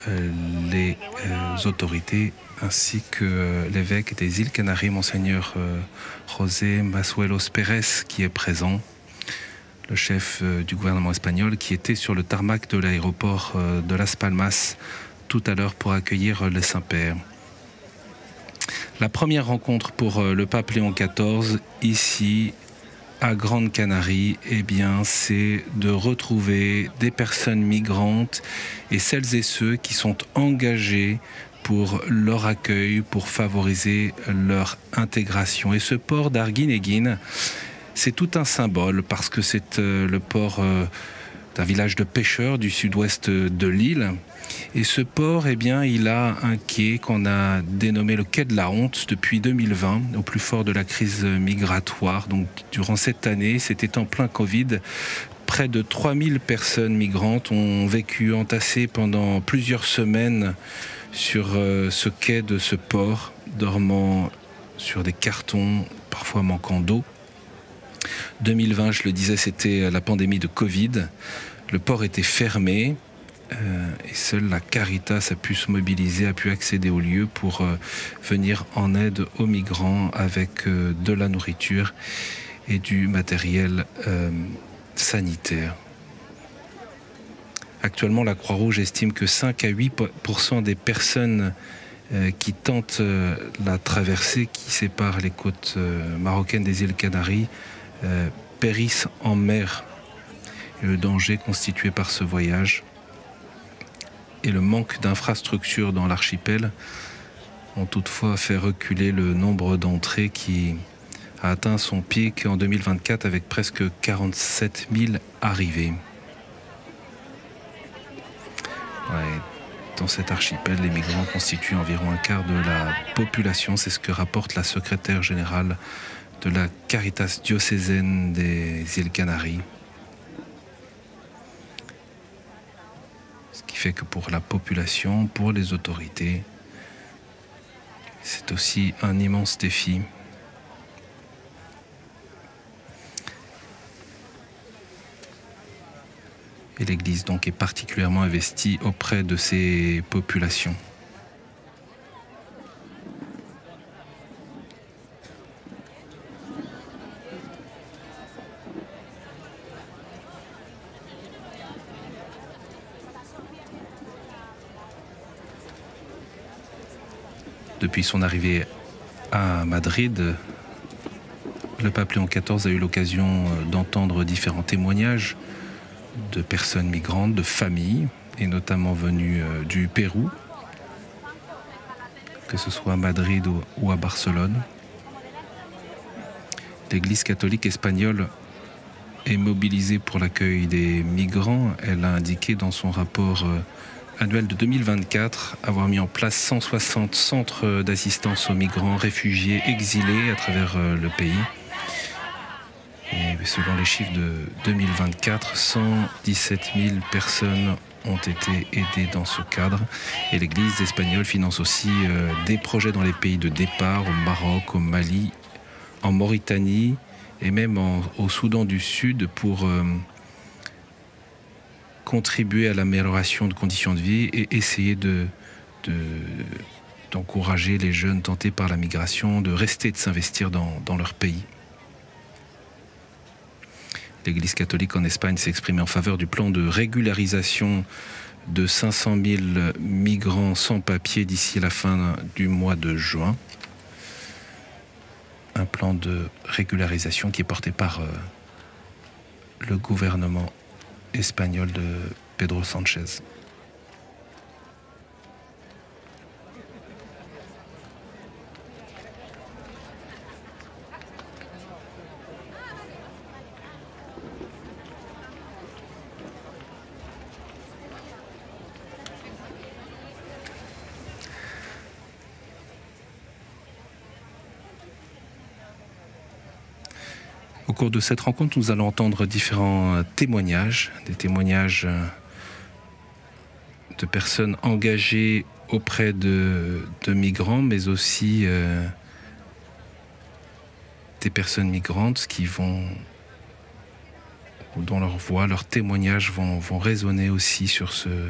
les autorités ainsi que l'évêque des îles Canaries, Monseigneur José Masuelos Pérez, qui est présent, le chef du gouvernement espagnol, qui était sur le tarmac de l'aéroport de Las Palmas tout à l'heure pour accueillir le Saint-Père. La première rencontre pour le pape Léon XIV ici à Grande Canarie, eh bien, c'est de retrouver des personnes migrantes et celles et ceux qui sont engagés pour leur accueil, pour favoriser leur intégration. Et ce port d'Arguineguín, c'est tout un symbole parce que c'est le port d'un village de pêcheurs du sud-ouest de l'île. Et ce port, eh bien, il a un quai qu'on a dénommé le quai de la honte depuis 2020, au plus fort de la crise migratoire. Donc, durant cette année, c'était en plein Covid. Près de 3000 personnes migrantes ont vécu entassées pendant plusieurs semaines sur ce quai de ce port, dormant sur des cartons, parfois manquant d'eau. 2020, je le disais, c'était la pandémie de Covid. Le port était fermé. Et seule la Caritas a pu se mobiliser, a pu accéder au lieu pour venir en aide aux migrants avec de la nourriture et du matériel sanitaire. Actuellement, la Croix-Rouge estime que 5 à 8% des personnes qui tentent la traversée qui sépare les côtes marocaines des îles Canaries périssent en mer. Et le danger constitué par ce voyage et le manque d'infrastructures dans l'archipel ont toutefois fait reculer le nombre d'entrées qui a atteint son pic en 2024 avec presque 47 000 arrivées. Dans cet archipel, les migrants constituent environ un quart de la population. C'est ce que rapporte la secrétaire générale de la Caritas diocésaine des îles Canaries. Ce qui fait que pour la population, pour les autorités, c'est aussi un immense défi. Et l'Église donc est particulièrement investie auprès de ces populations. Depuis son arrivée à Madrid, le pape Léon XIV a eu l'occasion d'entendre différents témoignages de personnes migrantes, de familles, et notamment venues du Pérou, que ce soit à Madrid ou à Barcelone. L'Église catholique espagnole est mobilisée pour l'accueil des migrants. Elle a indiqué dans son rapport annuel de 2024 avoir mis en place 160 centres d'assistance aux migrants, réfugiés, exilés à travers le pays. Et selon les chiffres de 2024, 117 000 personnes ont été aidées dans ce cadre. Et l'Église espagnole finance aussi des projets dans les pays de départ, au Maroc, au Mali, en Mauritanie et même au Soudan du Sud pour contribuer à l'amélioration de conditions de vie et essayer d'encourager les jeunes tentés par la migration de rester et de s'investir dans leur pays. L'Église catholique en Espagne s'est exprimée en faveur du plan de régularisation de 500 000 migrants sans papier d'ici la fin du mois de juin. Un plan de régularisation qui est porté par le gouvernement espagnol de Pedro Sánchez. Au cours de cette rencontre, nous allons entendre différents témoignages, des témoignages de personnes engagées auprès de migrants, mais aussi des personnes migrantes qui vont, dont leur voix, leurs témoignages vont résonner aussi sur ce